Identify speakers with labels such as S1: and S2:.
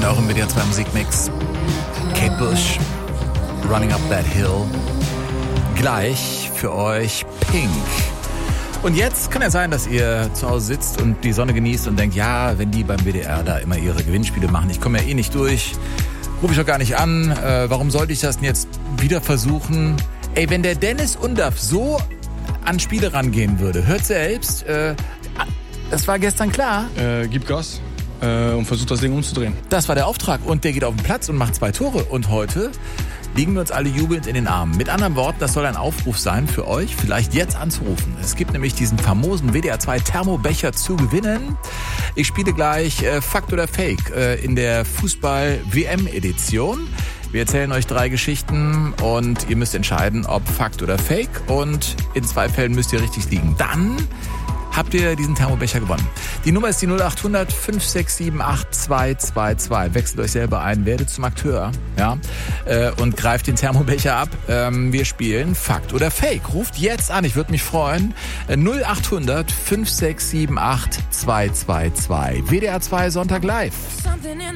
S1: eurem WDR 2 Musikmix. Kate Bush, Running Up That Hill. Gleich für euch Pink. Und jetzt kann ja sein, dass ihr zu Hause sitzt und die Sonne genießt und denkt, ja, wenn die beim WDR da immer ihre Gewinnspiele machen, ich komme ja eh nicht durch, rufe ich doch gar nicht an, warum sollte ich das denn jetzt wieder versuchen? Ey, wenn der Dennis Undaff so an Spiele rangehen würde, hört selbst, das war gestern klar.
S2: Gib Gas und versucht das Ding umzudrehen.
S1: Das war der Auftrag und der geht auf den Platz und macht 2 Tore und heute liegen wir uns alle jubelnd in den Armen. Mit anderen Worten, das soll ein Aufruf sein für euch, vielleicht jetzt anzurufen. Es gibt nämlich diesen famosen WDR 2 Thermobecher zu gewinnen. Ich spiele gleich Fakt oder Fake in der Fußball-WM-Edition. Wir erzählen euch 3 Geschichten und ihr müsst entscheiden, ob Fakt oder Fake. Und in 2 Fällen müsst ihr richtig liegen. Dann habt ihr diesen Thermobecher gewonnen. Die Nummer ist die 0800 567 8222. Wechselt euch selber ein, werdet zum Akteur, ja, und greift den Thermobecher ab. Wir spielen Fakt oder Fake. Ruft jetzt an, ich würde mich freuen. 0800 567 8222. WDR 2 Sonntag live.